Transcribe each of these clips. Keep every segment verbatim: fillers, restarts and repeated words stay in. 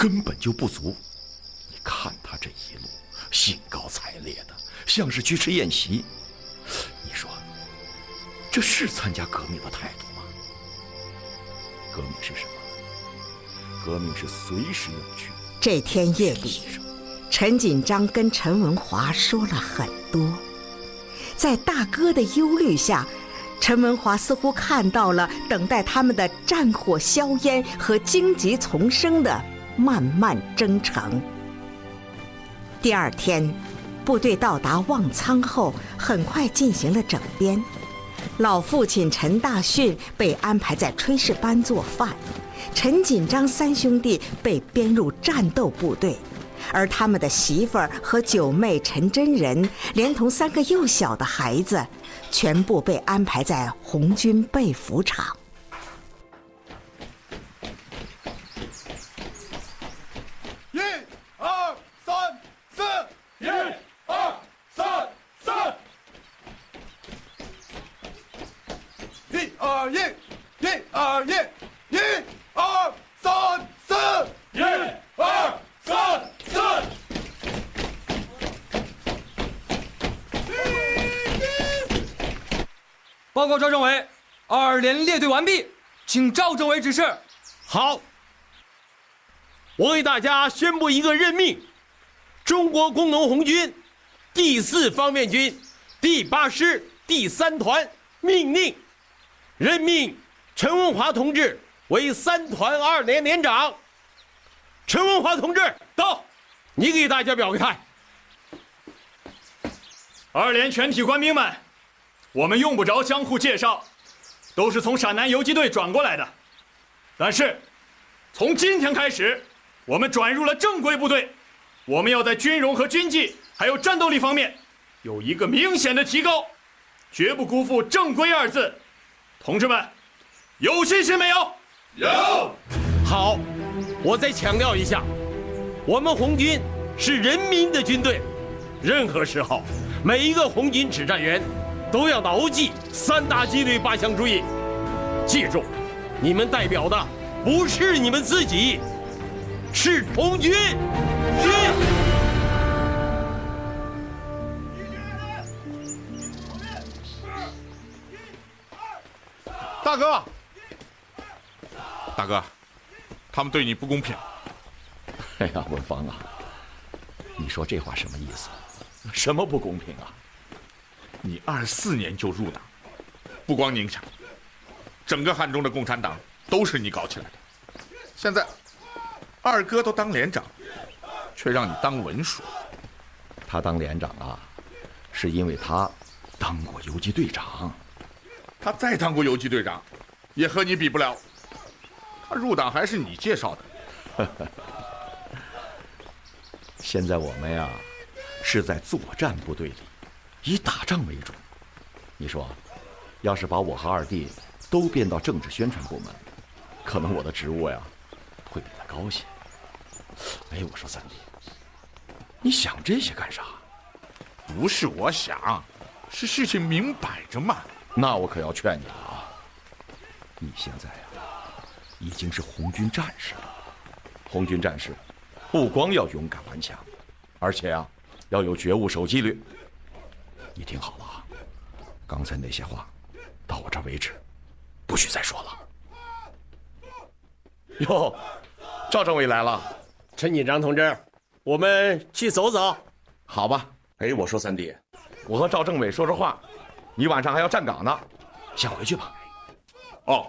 根本就不足。你看他这一路兴高采烈的，像是去吃宴席。你说，这是参加革命的态度吗？革命是什么？革命是随时要去。 这天夜里，陈锦章跟陈文华说了很多。在大哥的忧虑下，陈文华似乎看到了等待他们的战火硝烟和荆棘丛生的漫漫征程。第二天，部队到达望苍后，很快进行了整编。老父亲陈大训被安排在炊事班做饭，陈锦章三兄弟被编入战斗部队，而他们的媳妇儿和九妹陈真人，连同三个幼小的孩子，全部被安排在红军被服场。 一、二、三、四，一、二、三、四，一、二、一，一、二、一，一、二、三、四，一、二、三、四。 报告赵政委，二连列队完毕，请赵政委指示。 好，我给大家宣布一个任命：中国工农红军第四方面军第八师第三团命令，任命陈文华同志为三团二连连长。陈文华同志到，你给大家表个态。 二连全体官兵们，我们用不着相互介绍，都是从陕南游击队转过来的。但是，从今天开始，我们转入了正规部队，我们要在军容和军纪还有战斗力方面有一个明显的提高，绝不辜负正规二字。同志们，有信心没有？ 有。 好，我再强调一下，我们红军是人民的军队，任何时候，每一个红军指战员都要牢记三大纪律八项注意。记住，你们代表的不是你们自己，是红军。 大哥，大哥，他们对你不公平。 哎呀，文芳啊，你说这话什么意思？什么不公平啊？ 你二四年就入党，不光宁夏，整个汉中的共产党都是你搞起来的。现在，二哥都当连长，却让你当文书。 他当连长啊，是因为他当过游击队长。 他再当过游击队长，也和你比不了。他入党还是你介绍的。 现在我们呀，是在作战部队里，以打仗为主。你说，要是把我和二弟都编到政治宣传部门，可能我的职务呀，会比他高些。哎，我说三弟，你想这些干啥？ 不是我想，是事情明摆着嘛。 那我可要劝你了啊！你现在呀，已经是红军战士了。红军战士不光要勇敢顽强，而且啊，要有觉悟、守纪律。你听好了啊，刚才那些话，到我这为止，不许再说了。哟，赵政委来了。 陈锦章同志，我们去走走。 好吧。哎，我说三弟，我和赵政委说说话，你晚上还要站岗呢，先回去吧。 哦。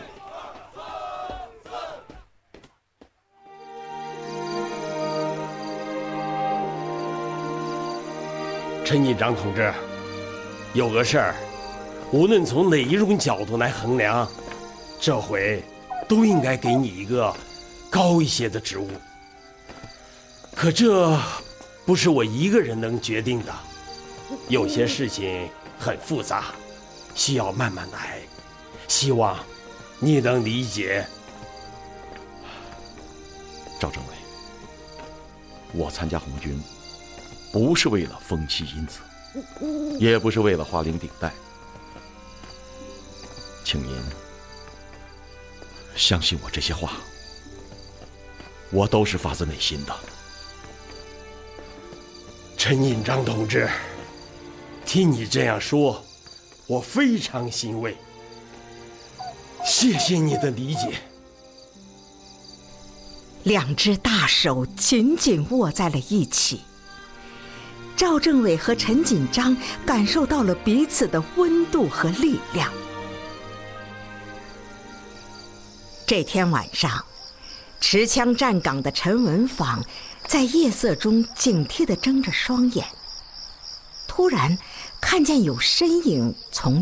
陈锦章同志，有个事儿，无论从哪一种角度来衡量，这回都应该给你一个高一些的职务。可这不是我一个人能决定的，有些事情很复杂，需要慢慢来，希望你能理解。 赵政委，我参加红军不是为了封妻荫子，也不是为了花翎顶戴，请您相信我这些话。 我都是发自内心的。 陈引章同志，听你这样说，我非常欣慰。谢谢你的理解。 两只大手紧紧握在了一起。赵政委和陈锦章感受到了彼此的温度和力量。这天晚上，持枪站岗的陈文坊在夜色中警惕地睁着双眼，突然看见有身影从